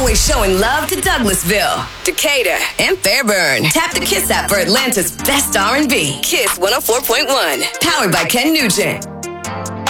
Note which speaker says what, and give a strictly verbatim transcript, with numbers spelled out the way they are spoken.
Speaker 1: Always showing love to Douglasville, Decatur, and Fairburn. Tap the Kiss app for Atlanta's best R and B. Kiss one oh four point one. Powered by Ken Nugent.